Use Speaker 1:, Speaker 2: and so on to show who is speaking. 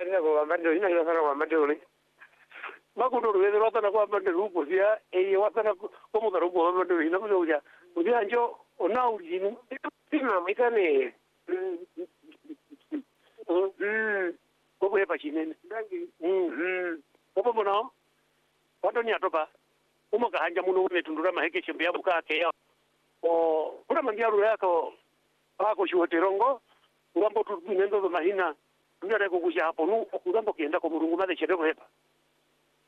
Speaker 1: ina ko amande ina ila sana ko amande ole makundo wewe rota kwa amande rupo sia watana ko mo rupo amande ina ko uja uja anjo ona urinu tima mitane ko bwe pa chinene ko bono wato ni atopa umo kahanja muno une tundura maheke chembe yabu kake ya kuna mandiaru yako bako shuoterongo urambo tu nendo mahina ndare ko kuja hapo nu urambo kienda ko murungu made chedeko hepa